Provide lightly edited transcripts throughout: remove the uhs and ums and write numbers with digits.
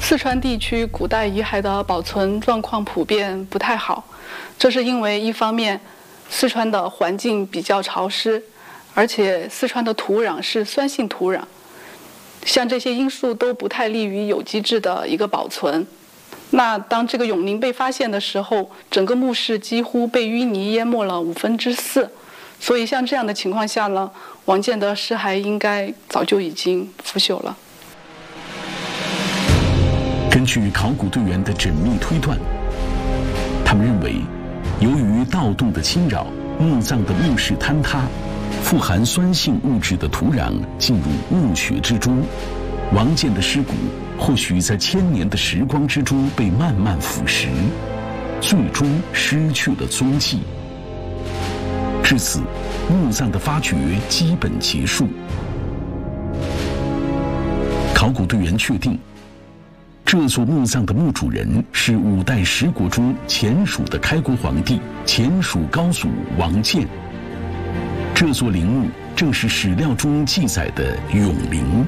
四川地区古代遗骸的保存状况普遍不太好，这是因为一方面，四川的环境比较潮湿，而且四川的土壤是酸性土壤，像这些因素都不太利于有机质的一个保存。那当这个永陵被发现的时候，整个墓室几乎被淤泥淹没了4/5，所以像这样的情况下呢，王建的尸骸应该早就已经腐朽了。 根据考古队员的缜密推断，他们认为，由于盗洞的侵扰，墓葬的墓室坍塌，富含酸性物质的土壤进入墓穴之中，王建的尸骨或许在千年的时光之中被慢慢腐蚀，最终失去了踪迹。至此，墓葬的发掘基本结束。考古队员确定，这座墓葬的墓主人是5代十国中前蜀的开国皇帝前蜀高祖王建。这座陵墓正是史料中记载的永陵。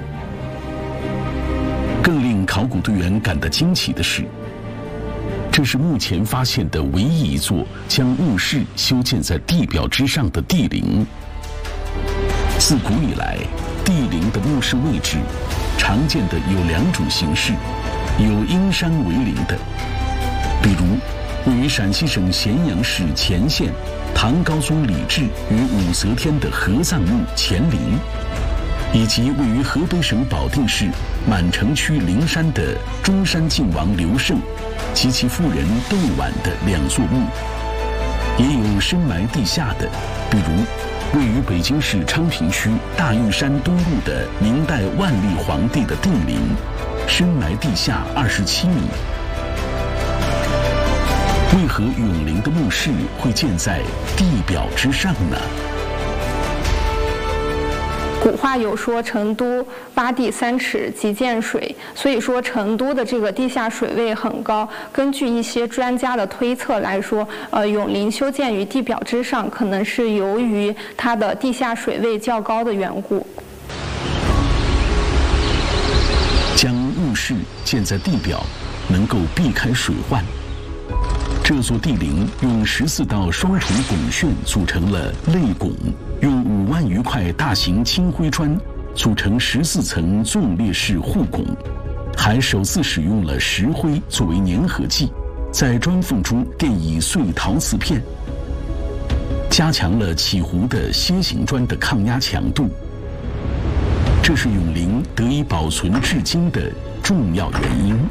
更令考古队员感到惊奇的是，这是目前发现的唯一一座将墓室修建在地表之上的地陵。自古以来，地陵的墓室位置常见的有2种形式，有因山为陵的，比如位于陕西省咸阳市乾县唐高宗李治与武则天的合葬墓乾陵，以及位于河北省保定市满城区灵山的中山靖王刘胜及其夫人窦婉的2座墓，也有深埋地下的，比如位于北京市昌平区大峪山东路的明代万历皇帝的定陵，深埋地下27米。为何永陵的墓室会建在地表之上呢？ 古话有说成都洼地3尺即见水，所以说成都的这个地下水位很高。根据一些专家的推测来说，永陵修建于地表之上，可能是由于它的地下水位较高的缘故。 将墓室建在地表，能够避开水患。这座地陵用14道双重拱券组成了泪拱，用5万余块大型青灰砖组成14层纵列式护拱，还首次使用了石灰作为粘合剂，在砖缝中垫以碎陶瓷片，加强了起弧的楔形砖的抗压强度。这是永陵得以保存至今的重要原因。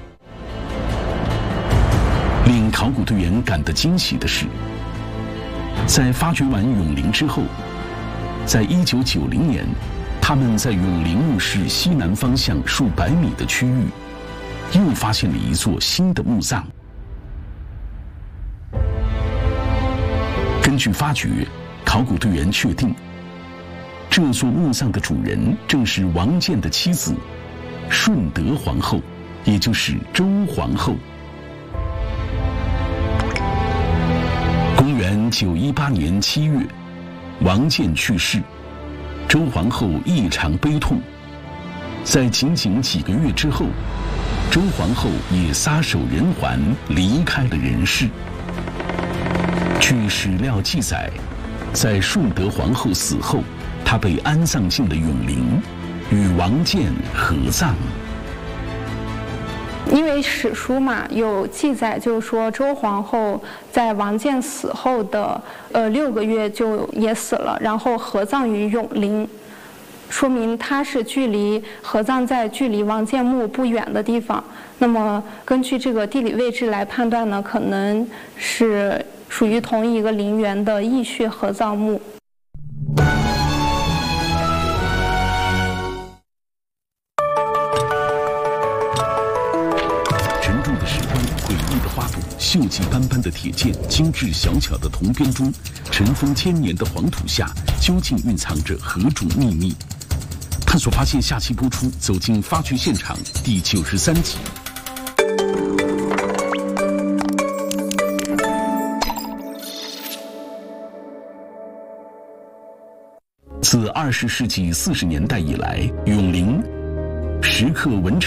令考古队员感到惊喜的是，在发掘完永陵之后，在1990年，他们在永陵墓室西南方向数百米的区域，又发现了一座新的墓葬。根据发掘，考古队员确定，这座墓葬的主人正是王建的妻子顺德皇后，也就是周皇后。公元918年7月，王建去世，周皇后异常悲痛。在仅仅几个月之后，周皇后也撒手人寰，离开了人世。据史料记载，在顺德皇后死后，她被安葬进了永陵，与王建合葬。 因为史书嘛有记载，就是说周皇后在王建死后的6个月就也死了，然后合葬于永陵，说明她是合葬在距离王建墓不远的地方。那么根据这个地理位置来判断呢，可能是属于同一个陵园的义绪合葬墓。 锈迹斑斑的铁剑，精致小巧的铜编钟，尘封千年的黄土下，究竟蕴藏着何种秘密？探索发现下期播出，走进发掘现场第93集。自20世纪40年代以来，永陵时刻文